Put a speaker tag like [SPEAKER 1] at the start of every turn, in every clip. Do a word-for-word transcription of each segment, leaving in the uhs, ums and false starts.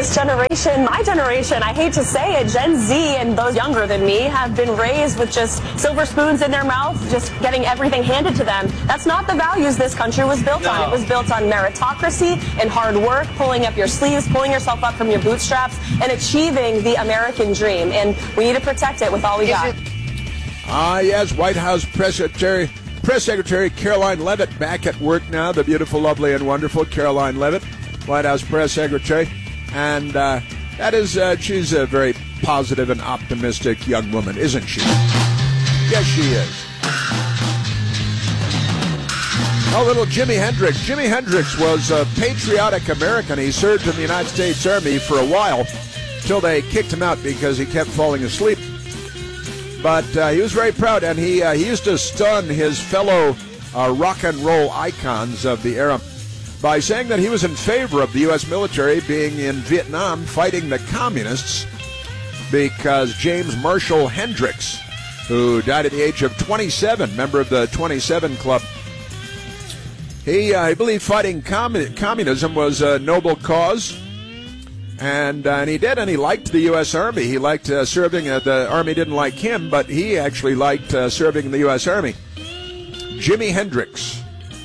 [SPEAKER 1] this generation, my generation, I hate to say it, Gen Z and those younger than me have been raised with just silver spoons in their mouth, just getting everything handed to them. That's not the values this country was built
[SPEAKER 2] No.
[SPEAKER 1] on. It was built on meritocracy and hard work, pulling up your sleeves, pulling yourself up from your bootstraps, and achieving the American dream. And we need to protect it with all we
[SPEAKER 2] Is
[SPEAKER 1] got.
[SPEAKER 2] it-
[SPEAKER 3] Ah, yes, White House Press Secretary, Press Secretary Caroline Leavitt back at work now. The beautiful, lovely, and wonderful Caroline Leavitt, White House Press Secretary. And uh, that is, uh, she's a very positive and optimistic young woman, isn't she? Yes, she is. Oh, little Jimi Hendrix. Jimi Hendrix was a patriotic American. He served in the United States Army for a while till they kicked him out because he kept falling asleep. But uh, he was very proud, and he uh, he used to stun his fellow uh, rock and roll icons of the era by saying that he was in favor of the U S military being in Vietnam fighting the communists because James Marshall Hendrix, who died at the age of twenty-seven, member of the twenty-seven Club, he, uh, he believed fighting commun- communism was a noble cause. And, uh, and he did, and he liked the U S Army. He liked uh, serving. Uh, the Army didn't like him, but he actually liked uh, serving in the U S Army. Jimi Hendrix.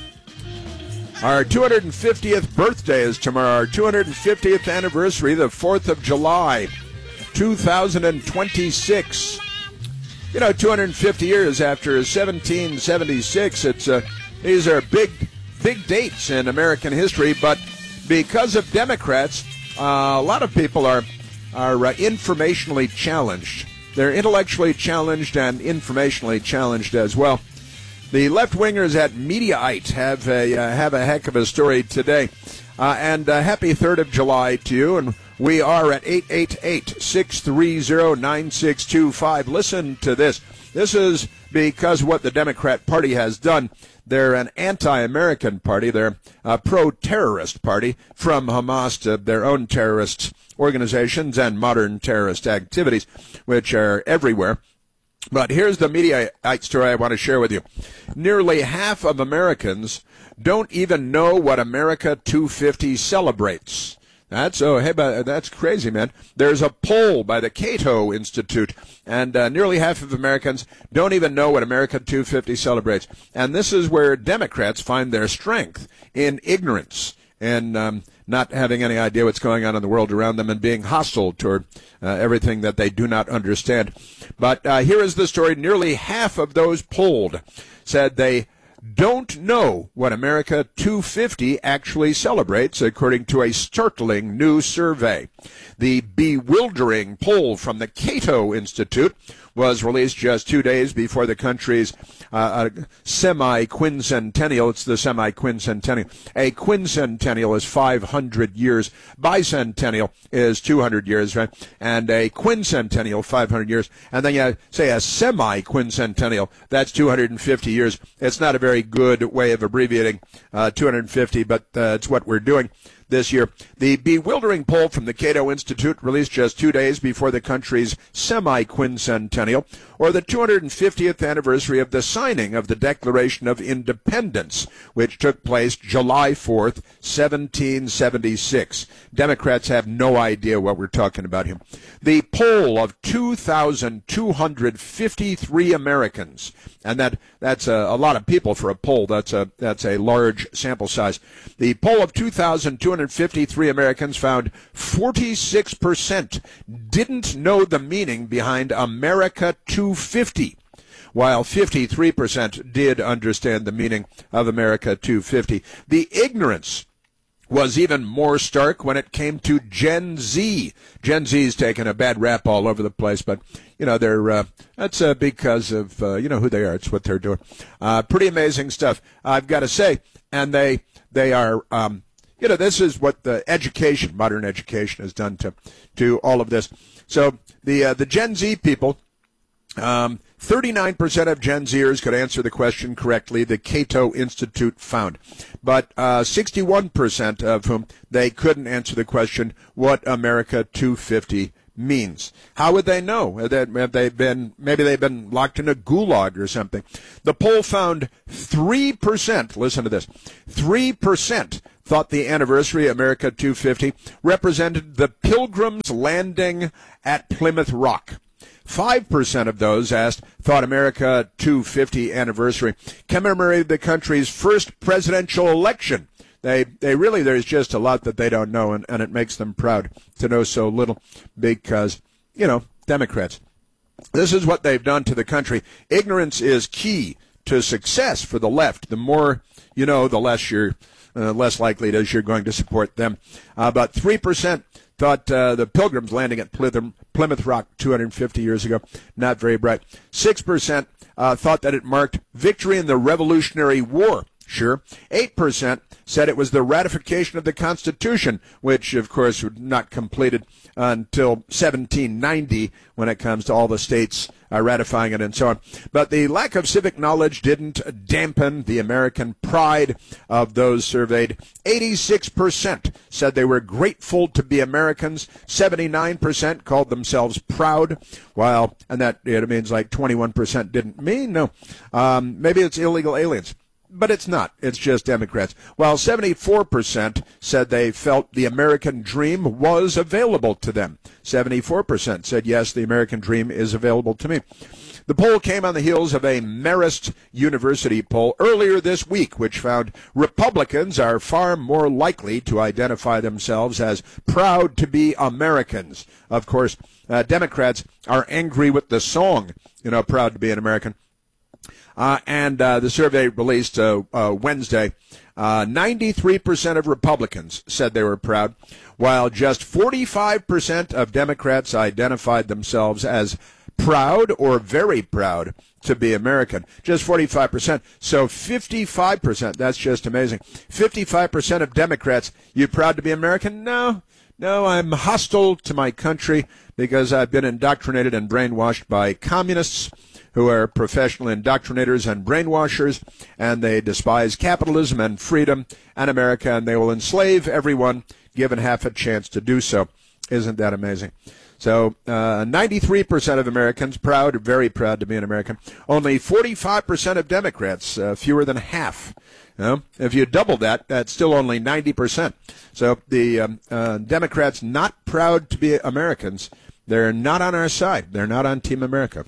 [SPEAKER 3] Our two hundred fiftieth birthday is tomorrow. Our two hundred fiftieth anniversary, the fourth of July, two thousand twenty-six. You know, two hundred fifty years after seventeen seventy-six. It's uh, these are big, big dates in American history, but because of Democrats, Uh, a lot of people are are uh, informationally challenged. They're intellectually challenged and informationally challenged as well. The left-wingers at Mediaite have a uh, have a heck of a story today. Uh, and uh, happy third of July to you. And we are at eight eight eight, six three zero, nine six two five. Listen to this. This is because what the Democrat Party has done. They're an anti-American party. They're a pro-terrorist party, from Hamas to their own terrorist organizations and modern terrorist activities, which are everywhere. But here's the Mediaite story I want to share with you. Nearly half of Americans don't even know what America two fifty celebrates. That's oh hey, but that's crazy, man. There's a poll by the Cato Institute, and uh, nearly half of Americans don't even know what America two fifty celebrates. And this is where Democrats find their strength, in ignorance and um, not having any idea what's going on in the world around them and being hostile toward uh, everything that they do not understand. But uh, here is the story. Nearly half of those polled said they don't know what America two fifty actually celebrates, according to a startling new survey. The bewildering poll from the Cato Institute was released just two days before the country's uh, semi-quincentennial. It's the semi-quincentennial. A quincentennial is five hundred years. Bicentennial is two hundred years, right? And a quincentennial, five hundred years. And then you say a semi-quincentennial, that's two hundred fifty years. It's not a very good way of abbreviating uh, two hundred fifty, but uh, it's what we're doing this year. The bewildering poll from the Cato Institute, released just two days before the country's semi-quincentennial, or the two hundred fiftieth anniversary of the signing of the Declaration of Independence, which took place July fourth, seventeen seventy-six. Democrats have no idea what we're talking about here. The poll of two thousand two hundred fifty-three Americans, and that that's a, a lot of people for a poll. That's a that's a large sample size. The poll of two thousand two hundred fifty-three Americans found forty-six percent didn't know the meaning behind America two fifty, while fifty-three percent did understand the meaning of America two fifty. The ignorance was even more stark when it came to Gen Z. Gen Z's taken a bad rap all over the place, but, you know, they're, uh, that's uh, because of, uh, you know, who they are. It's what they're doing. Uh, pretty amazing stuff, I've got to say. And they, they are, um, you know, this is what the education, modern education has done to, to all of this. So the, uh, the Gen Z people, um, thirty-nine percent of Gen Zers could answer the question correctly, the Cato Institute found. But uh, sixty-one percent of whom they couldn't answer the question, what America two fifty means. How would they know? Have they been, maybe they've been locked in a gulag or something. The poll found three percent, listen to this, three percent thought the anniversary, America two fifty, represented the Pilgrims landing at Plymouth Rock. five percent of those asked thought America two fifty anniversary commemorated the country's first presidential election. They they really, there's just a lot that they don't know, and, and it makes them proud to know so little because, you know, Democrats. This is what they've done to the country. Ignorance is key to success for the left. The more you know, the less you're, uh, less likely it is you're going to support them. Uh, about three percent thought uh, the Pilgrims landing at Plymouth, Plymouth Rock two hundred fifty years ago, not very bright. six percent uh, thought that it marked victory in the Revolutionary War. Sure. eight percent said it was the ratification of the Constitution, which, of course, was not completed until seventeen ninety when it comes to all the states uh, ratifying it and so on. But the lack of civic knowledge didn't dampen the American pride of those surveyed. eighty-six percent said they were grateful to be Americans. seventy-nine percent called themselves proud, while, and that it means like twenty-one percent didn't mean, no. Um, maybe it's illegal aliens. But it's not. It's just Democrats. While seventy-four percent said they felt the American dream was available to them. seventy-four percent said, yes, the American dream is available to me. The poll came on the heels of a Marist University poll earlier this week, which found Republicans are far more likely to identify themselves as proud to be Americans. Of course, uh, Democrats are angry with the song, you know, proud to be an American. Uh, and uh, the survey released uh, uh, Wednesday, uh, ninety-three percent of Republicans said they were proud, while just forty-five percent of Democrats identified themselves as proud or very proud to be American. Just forty-five percent. So fifty-five percent, that's just amazing. fifty-five percent of Democrats, you proud to be American? No. No, I'm hostile to my country because I've been indoctrinated and brainwashed by communists who are professional indoctrinators and brainwashers, and they despise capitalism and freedom and America, and they will enslave everyone given half a chance to do so. Isn't that amazing? So uh, ninety-three percent of Americans proud, or very proud to be an American. Only forty-five percent of Democrats, uh, fewer than half. You know, if you double that, that's still only ninety percent. So the um, uh, Democrats not proud to be Americans. They're not on our side. They're not on Team America.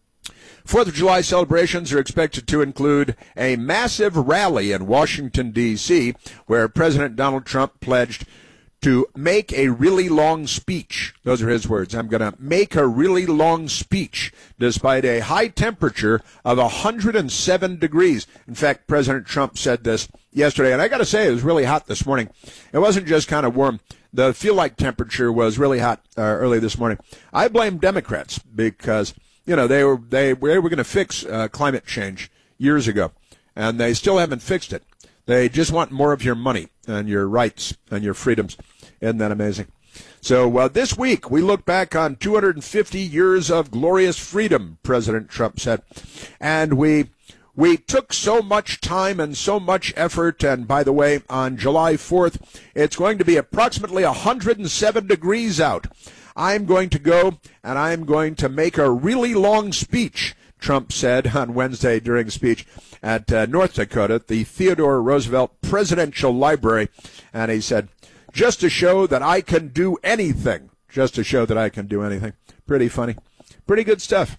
[SPEAKER 3] Fourth of July celebrations are expected to include a massive rally in Washington, D C, where President Donald Trump pledged to make a really long speech. Those are his words. I'm going to make a really long speech despite a high temperature of one hundred seven degrees. In fact, President Trump said this yesterday, and I got to say it was really hot this morning. It wasn't just kind of warm. The feel-like temperature was really hot uh, early this morning. I blame Democrats because, you know, they were they, they were going to fix uh, climate change years ago, and they still haven't fixed it. They just want more of your money and your rights and your freedoms. Isn't that amazing? So uh, this week, we look back on two hundred fifty years of glorious freedom, President Trump said. And we we took so much time and so much effort. And by the way, on July fourth, it's going to be approximately one hundred seven degrees out. I'm going to go and I'm going to make a really long speech, Trump said on Wednesday during a speech at uh, North Dakota, the Theodore Roosevelt Presidential Library. And he said, just to show that I can do anything. Just to show that I can do anything. Pretty funny. Pretty good stuff,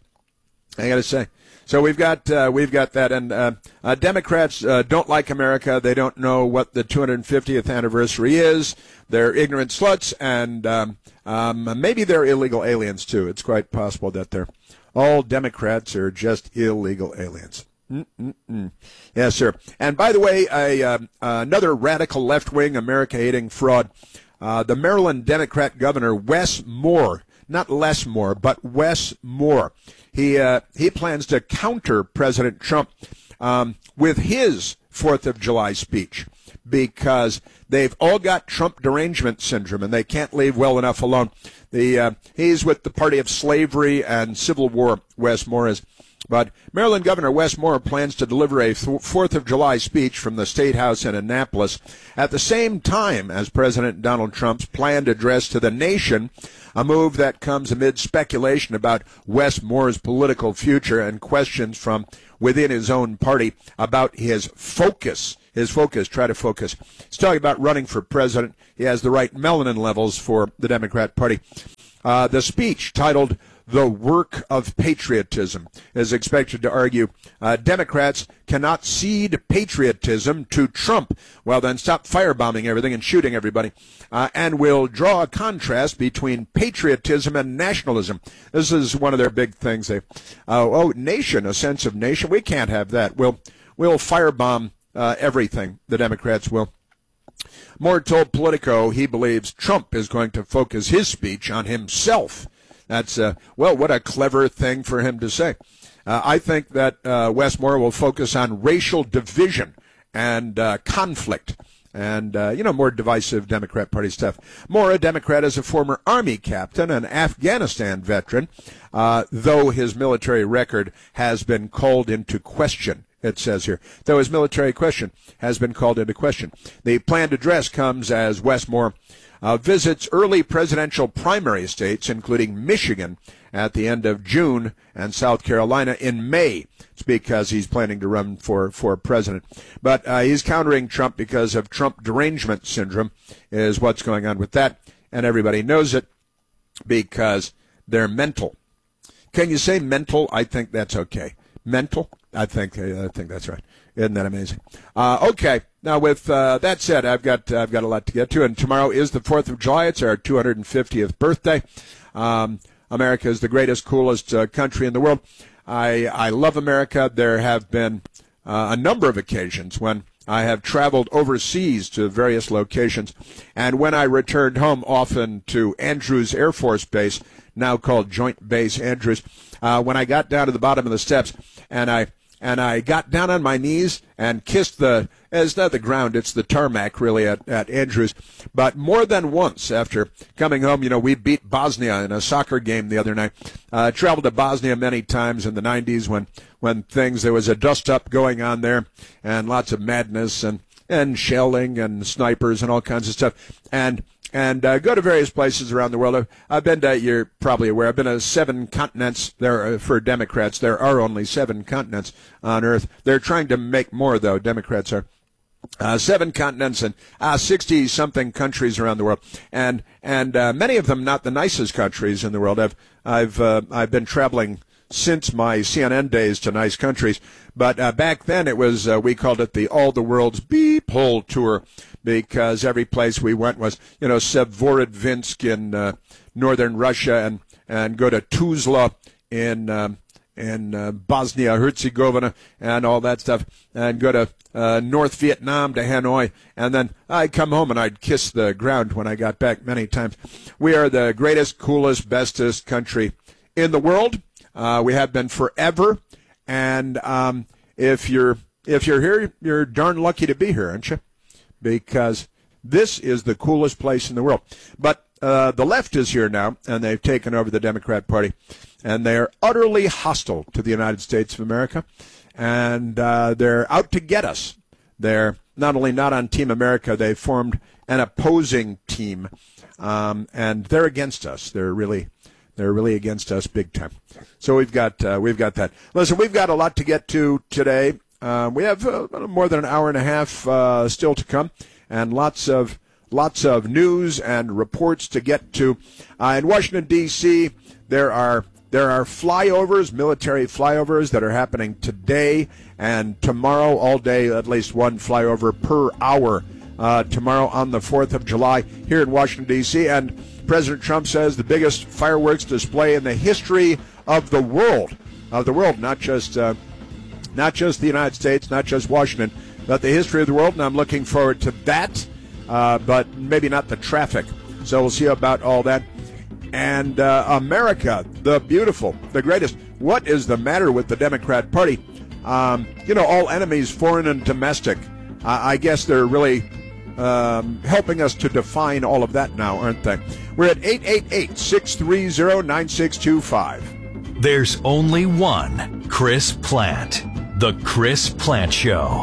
[SPEAKER 3] I got to say. So we've got uh, we've got that. And uh, uh, Democrats uh, don't like America. They don't know what the two hundred fiftieth anniversary is. They're ignorant sluts, and um, um, maybe they're illegal aliens, too. It's quite possible that they're all Democrats are just illegal aliens. Mm-mm-mm. Yes, sir. And by the way, a, uh, another radical left-wing, America-hating fraud, uh, the Maryland Democrat governor, Wes Moore, not Les Moore, but Wes Moore, he uh, he plans to counter President Trump um, with his fourth of July speech because they've all got Trump derangement syndrome and they can't leave well enough alone. The uh, he's with the party of slavery and Civil War, Wes Moore is. But Maryland Governor Wes Moore plans to deliver a fourth of July speech from the State House in Annapolis at the same time as President Donald Trump's planned address to the nation, a move that comes amid speculation about Wes Moore's political future and questions from within his own party about his focus his focus, try to focus. He's talking about running for president. He has the right melanin levels for the Democrat Party. Uh, the speech, titled "The Work of Patriotism," is expected to argue uh, Democrats cannot cede patriotism to Trump, well then stop firebombing everything and shooting everybody, uh, and will draw a contrast between patriotism and nationalism. This is one of their big things. They, uh, oh, nation, a sense of nation. We can't have that. We'll, we'll firebomb uh, everything. The Democrats will. Moore told Politico he believes Trump is going to focus his speech on himself. That's, uh, well, what a clever thing for him to say. Uh, I think that uh, Wes Moore will focus on racial division and uh, conflict and, uh, you know, more divisive Democrat Party stuff. Moore, a Democrat, is a former Army captain, an Afghanistan veteran, uh, though his military record has been called into question. It says here, though his military question has been called into question. The planned address comes as Wes Moore uh, visits early presidential primary states, including Michigan, at the end of June and South Carolina in May. It's because he's planning to run for, for president. But uh, he's countering Trump because of Trump derangement syndrome is what's going on with that. And everybody knows it because they're mental. Can you say mental? I think that's okay. Mental? I think I think that's right. Isn't that amazing? Uh, okay. Now, with uh, that said, I've got I've got a lot to get to, and tomorrow is the fourth of July. It's our two hundred fiftieth birthday. Um, America is the greatest, coolest uh, country in the world. I I love America. There have been uh, a number of occasions when I have traveled overseas to various locations, and when I returned home, often to Andrews Air Force Base, now called Joint Base Andrews, uh, when I got down to the bottom of the steps, and I and I got down on my knees and kissed the, it's not the ground, it's the tarmac really at, at Andrews. But more than once after coming home, you know, we beat Bosnia in a soccer game the other night. Uh, traveled to Bosnia many times in the nineties when, when things, there was a dust-up going on there and lots of madness and, and shelling and snipers and all kinds of stuff. And And uh, go to various places around the world. I've, I've been to, you're probably aware, I've been to seven continents. There are, for Democrats, there are only seven continents on Earth. They're trying to make more, though, Democrats are. Uh, seven continents and uh, sixty-something countries around the world. And and uh, many of them not the nicest countries in the world. I've, I've, uh, I've been traveling since my C N N days to nice countries. But uh, back then it was, uh, we called it the All the World's Beep Hole Tour, because every place we went was, you know, Severodvinsk in uh, northern Russia, and, and go to Tuzla in um, in uh, Bosnia Herzegovina and all that stuff, and go to uh, North Vietnam to Hanoi, and then I'd come home and I'd kiss the ground when I got back many times. We are the greatest, coolest, bestest country in the world. Uh, we have been forever, and um, if you're if you're here, you're darn lucky to be here, aren't you? Because this is the coolest place in the world. But uh, the left is here now, and they've taken over the Democrat Party, and they are utterly hostile to the United States of America, and uh, they're out to get us. They're not only not on Team America, they've formed an opposing team, um, and they're against us. They're really, they're really against us big time. So we've got uh, we've got that. Listen, we've got a lot to get to today. Uh, we have uh, more than an hour and a half uh, still to come, and lots of lots of news and reports to get to. Uh, in Washington D C, there are there are flyovers, military flyovers that are happening today and tomorrow, all day, at least one flyover per hour. Uh, tomorrow on the fourth of July here in Washington D C, and President Trump says the biggest fireworks display in the history of the world, of the world, not just. Uh, Not just the United States, not just Washington, but the history of the world, and I'm looking forward to that, uh, but maybe not the traffic. So we'll see about all that. And uh, America, the beautiful, the greatest. What is the matter with the Democrat Party? Um, you know, all enemies, foreign and domestic. Uh, I guess they're really um, helping us to define all of that now, aren't they? We're at eight eight eight, six three zero, nine six two five.
[SPEAKER 2] There's only one Chris Plante. The Chris Plante Show.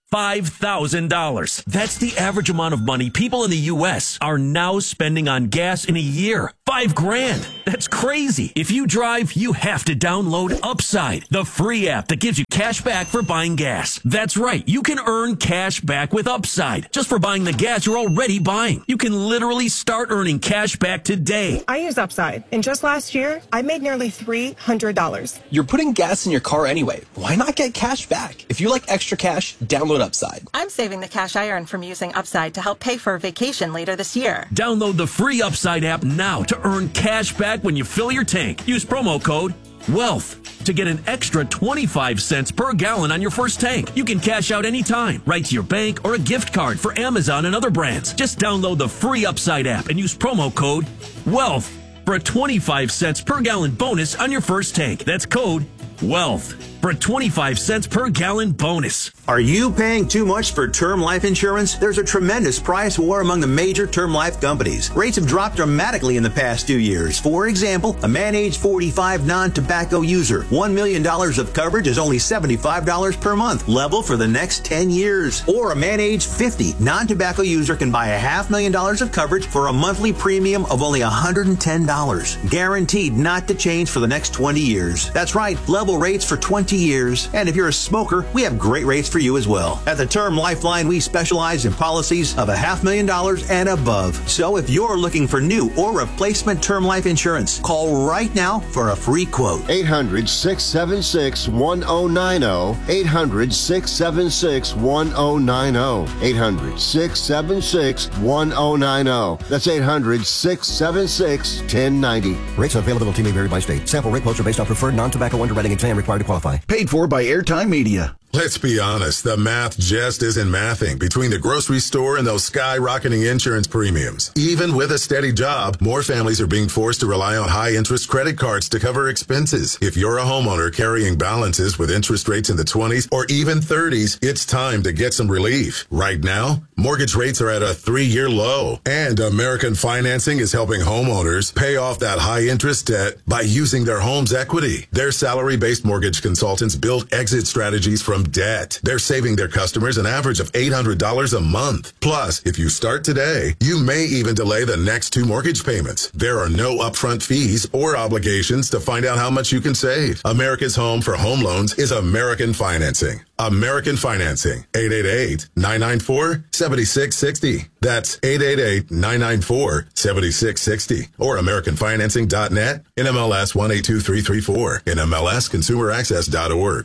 [SPEAKER 4] five thousand dollars. That's the average amount of money people in the U S are now spending on gas in a year. Five grand. That's crazy. If you drive, you have to download Upside, the free app that gives you cash back for buying gas. That's right. You can earn cash back with Upside just for buying the gas you're already buying. You can literally start earning cash back today.
[SPEAKER 5] I use Upside, and just last year, I made nearly three hundred dollars.
[SPEAKER 6] You're putting gas in your car anyway. Why not get cash back? If you like extra cash, download Upside.
[SPEAKER 7] I'm saving the cash I earn from using Upside to help pay for a vacation later this year.
[SPEAKER 4] Download the free Upside app now to earn cash back when you fill your tank. Use promo code WEALTH to get an extra twenty-five cents per gallon on your first tank. You can cash out anytime, right to your bank or a gift card for Amazon and other brands. Just download the free Upside app and use promo code WEALTH for a twenty-five cents per gallon bonus on your first tank. That's code WEALTH for a twenty-five cents per gallon bonus.
[SPEAKER 8] Are you paying too much for term life insurance? There's a tremendous price war among the major term life companies. Rates have dropped dramatically in the past two years. For example, a man age forty-five non-tobacco user, one million dollars of coverage is only seventy-five dollars per month, level for the next ten years. Or a man age fifty non-tobacco user can buy a half million dollars of coverage for a monthly premium of only one hundred ten dollars. Guaranteed not to change for the next twenty years. That's right, level rates for twenty years. And if you're a smoker, we have great rates for you as well. At the Term Lifeline, we specialize in policies of a half million dollars and above. So if you're looking for new or replacement term life insurance, call right now for a free quote.
[SPEAKER 9] eight hundred, six seven six, one oh nine oh. eight hundred, six seven six, one oh nine oh. eight hundred, six seven six, one oh nine oh. That's eight hundred, six seven six, one oh nine oh.
[SPEAKER 10] Rates and availability may vary by state. Sample rate quotes are based on preferred non-tobacco underwriting exam required to qualify.
[SPEAKER 11] Paid for by Airtime Media.
[SPEAKER 12] Let's be honest, the math just isn't mathing between the grocery store and those skyrocketing insurance premiums. Even with a steady job, more families are being forced to rely on high-interest credit cards to cover expenses. If you're a homeowner carrying balances with interest rates in the twenties or even thirties, it's time to get some relief. Right now, mortgage rates are at a three-year low, and American Financing is helping homeowners pay off that high-interest debt by using their home's equity. Their salary-based mortgage consultants build exit strategies from debt. They're saving their customers an average of eight hundred dollars a month. Plus, if you start today, you may even delay the next two mortgage payments. There are no upfront fees or obligations to find out how much you can save. America's home for home loans is American Financing. American Financing. eight eight eight, nine nine four, seven six six zero. That's eight eight eight, nine nine four, seven six six zero. Or American Financing dot net, N M L S one eight two three three four, N M L S consumer access dot org.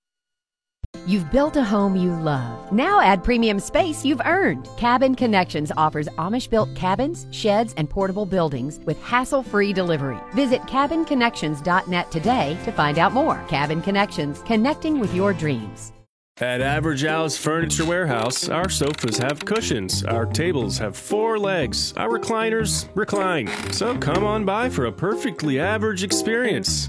[SPEAKER 13] You've built a home you love. Now add premium space you've earned. Cabin Connections offers Amish-built cabins, sheds, and portable buildings with hassle-free delivery. Visit cabin connections dot net today to find out more. Cabin Connections, connecting with your dreams.
[SPEAKER 14] At Average Al's Furniture Warehouse, our sofas have cushions, our tables have four legs, our recliners recline. So come on by for a perfectly average experience.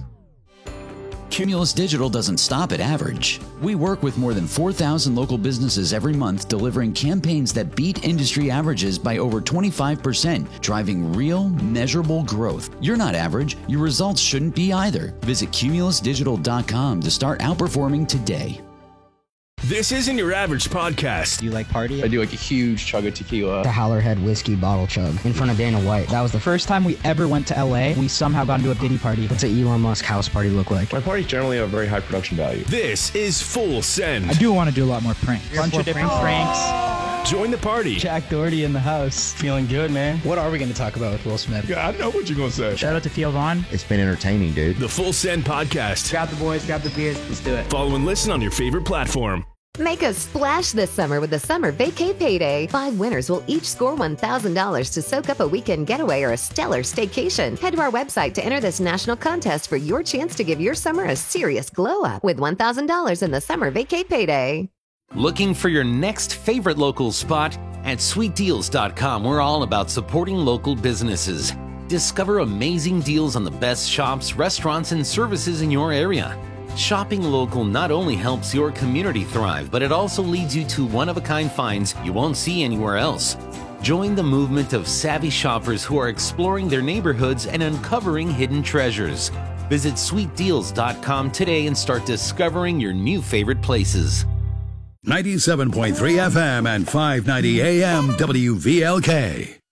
[SPEAKER 15] Cumulus Digital doesn't stop at average. We work with more than four thousand local businesses every month, delivering campaigns that beat industry averages by over twenty-five percent, driving real, measurable growth. You're not average. Your results shouldn't be either. Visit cumulus digital dot com to start outperforming today.
[SPEAKER 14] This isn't your average podcast.
[SPEAKER 16] Do you like party?
[SPEAKER 17] I do like a huge chug of tequila.
[SPEAKER 16] The Howlerhead whiskey bottle chug in front of Dana White. That was the first time we ever went to L A. We somehow got into a Diddy party. What's an Elon Musk house party look like?
[SPEAKER 17] My parties generally have very high production value.
[SPEAKER 14] This is Full Send.
[SPEAKER 16] I do want to do a lot more pranks. A bunch of different pranks. pranks.
[SPEAKER 14] Join the party.
[SPEAKER 16] Jack Doherty in the house. Feeling good, man. What are we going to talk about with Will Smith?
[SPEAKER 17] Yeah, I know what you're going to say.
[SPEAKER 16] Shout out to Theo Vaughn.
[SPEAKER 9] It's been entertaining, dude.
[SPEAKER 14] The Full Send podcast.
[SPEAKER 16] Grab the boys, grab the beers. Let's do it.
[SPEAKER 14] Follow and listen on your favorite platform.
[SPEAKER 18] Make a splash this summer with the Summer Vacay Payday. Five winners will each score one thousand dollars to soak up a weekend getaway or a stellar staycation. Head to our website to enter this national contest for your chance to give your summer a serious glow-up with one thousand dollars in the Summer Vacay Payday.
[SPEAKER 19] Looking for your next favorite local spot? At sweet deals dot com, we're all about supporting local businesses. Discover amazing deals on the best shops, restaurants, and services in your area. Shopping local not only helps your community thrive, but it also leads you to one-of-a-kind finds you won't see anywhere else. Join the movement of savvy shoppers who are exploring their neighborhoods and uncovering hidden treasures. Visit sweet deals dot com today and start discovering your new favorite places.
[SPEAKER 20] ninety-seven point three F M and five ninety A M W V L K.